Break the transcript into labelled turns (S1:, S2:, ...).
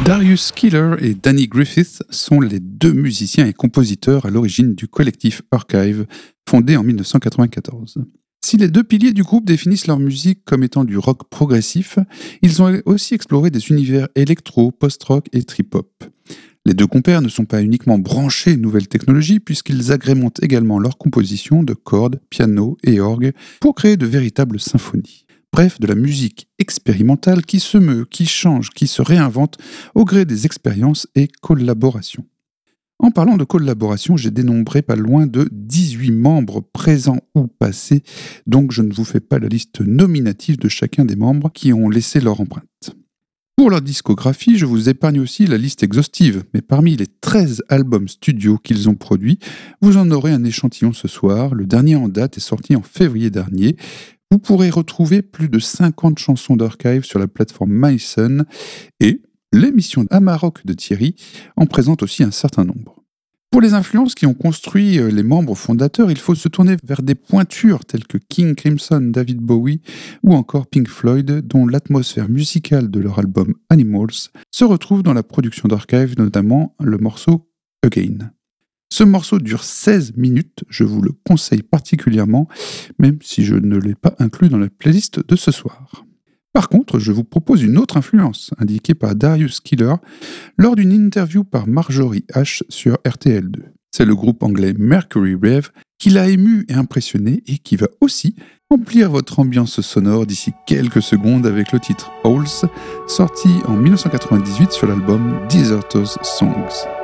S1: Darius Keeler et Danny Griffith sont les deux musiciens et compositeurs à l'origine du collectif Archive, fondé en 1994. Si les deux piliers du groupe définissent leur musique comme étant du rock progressif, ils ont aussi exploré des univers électro, post-rock et trip-hop. Les deux compères ne sont pas uniquement branchés nouvelles technologies puisqu'ils agrémentent également leurs compositions de cordes, piano et orgue pour créer de véritables symphonies. Bref, de la musique expérimentale qui se meut, qui change, qui se réinvente au gré des expériences et collaborations. En parlant de collaboration, j'ai dénombré pas loin de 18 membres présents ou passés, donc je ne vous fais pas la liste nominative de chacun des membres qui ont laissé leur empreinte. Pour leur discographie, je vous épargne aussi la liste exhaustive, mais parmi les 13 albums studio qu'ils ont produits, vous en aurez un échantillon ce soir. Le dernier en date est sorti en février dernier. Vous pourrez retrouver plus de 50 chansons d'Archive sur la plateforme MySun et l'émission Amarok de Thierry en présente aussi un certain nombre. Pour les influences qui ont construit les membres fondateurs, il faut se tourner vers des pointures telles que King Crimson, David Bowie ou encore Pink Floyd, dont l'atmosphère musicale de leur album Animals se retrouve dans la production d'Archive, notamment le morceau Again. Ce morceau dure 16 minutes, je vous le conseille particulièrement, même si je ne l'ai pas inclus dans la playlist de ce soir. Par contre, je vous propose une autre influence, indiquée par Darius Keeler lors d'une interview par Marjorie H sur RTL2. C'est le groupe anglais Mercury Rev qui l'a ému et impressionné et qui va aussi remplir votre ambiance sonore d'ici quelques secondes avec le titre Holes, sorti en 1998 sur l'album Deserters Songs.